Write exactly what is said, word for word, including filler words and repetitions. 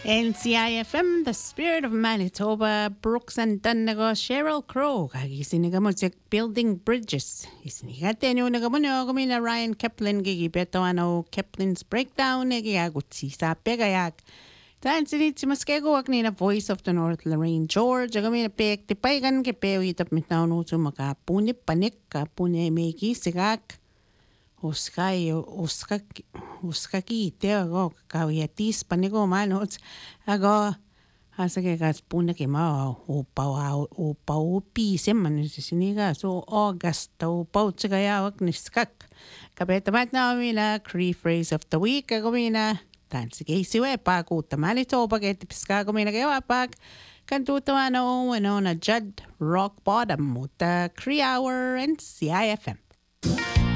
N C I F M, the spirit of Manitoba, Brooks and Dunnago, Cheryl Crow, Kagisiniga building bridges. Isinigate no nagamuno, Gomina Ryan Keplin, Gigi Betoano, Keplin's breakdown, Egiagutsi, Sapegayak. Tansinit si Maskego, Agnina, voice of the North, Lorraine George, Agamina Pek, the Pagan, Kepeo, Itap Mitano, Sumaka, Pune, Panik, Pune, Meki, Sigak. Uskai uskaki uskaki te ago kawiatis panigo manos ago asa que gas puna que ma o pa o pa o pi semana siniga so August o pa tsika ya wak niskak kapeta mat na mina cree phrase of the week ago mina tansi que siwe pa ko tamali to pa que tipiska ago mina que wa pa kantu tamano wenona Judd rock bottom muta cree hour and C I F M.